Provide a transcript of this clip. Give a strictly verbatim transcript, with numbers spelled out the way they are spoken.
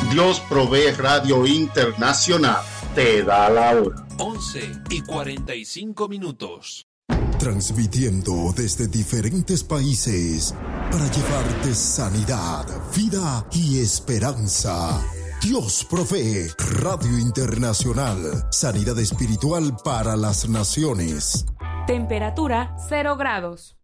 Dios Provee Radio Internacional te da la hora. once y cuarenta y cinco minutos. Transmitiendo desde diferentes países para llevarte sanidad, vida y esperanza. Dios Provee Radio Internacional. Sanidad espiritual para las naciones. Temperatura cero grados.